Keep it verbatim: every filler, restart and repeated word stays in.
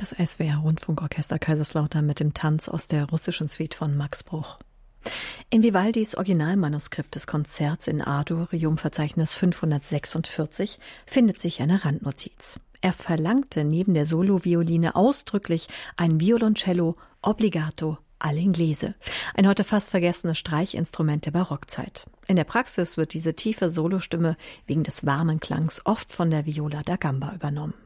Das S W R-Rundfunkorchester Kaiserslautern mit dem Tanz aus der russischen Suite von Max Bruch. In Vivaldis Originalmanuskript des Konzerts in A-Dur, Verzeichnis fünfhundertsechsundvierzig, findet sich eine Randnotiz. Er verlangte neben der Solovioline ausdrücklich ein Violoncello obbligato all'inglese, ein heute fast vergessenes Streichinstrument der Barockzeit. In der Praxis wird diese tiefe Solostimme wegen des warmen Klangs oft von der Viola da Gamba übernommen.